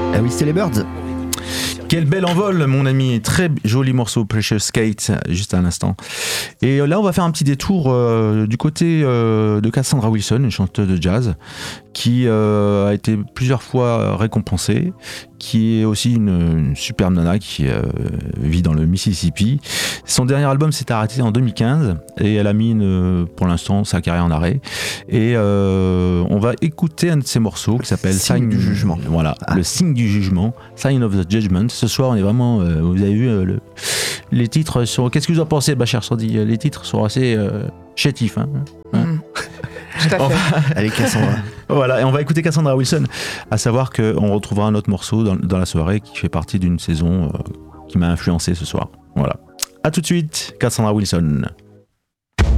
Ah oui, c'était les Birds. Quel bel envol, mon ami. Très joli morceau, Precious Kate, juste à l'instant. Et là, on va faire un petit détour du côté de Cassandra Wilson, une chanteuse de jazz, qui a été plusieurs fois récompensée, qui est aussi une superbe nana qui vit dans le Mississippi. Son dernier album s'est arrêté en 2015 et elle a mis pour l'instant sa carrière en arrêt. Et on va écouter un de ses morceaux qui s'appelle Signe du jugement. Voilà, le signe du jugement, Sign of the Judgment. Ce soir, on est vraiment, vous avez vu, les titres sont. Qu'est-ce que vous en pensez, Bachar Sandi? Les titres sont assez chétifs. Hein. Tout à fait. Allez, Cassandra. Voilà, et on va écouter Cassandra Wilson, à savoir qu'on retrouvera un autre morceau dans la soirée qui fait partie d'une saison qui m'a influencé ce soir. Voilà. À tout de suite, Cassandra Wilson.